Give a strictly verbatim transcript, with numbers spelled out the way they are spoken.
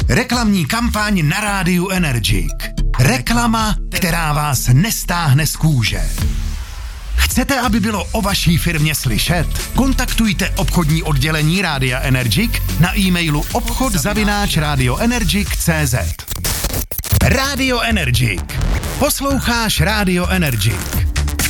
Reklamní kampaň na rádiu Energic. Reklama, která vás nestáhne z kůže. Chcete, aby bylo o vaší firmě slyšet? Kontaktujte obchodní oddělení Rádia Energic na e-mailu obchod zavináč radioenergic tečka cé zet. Radio Energic. Posloucháš Radio Energic.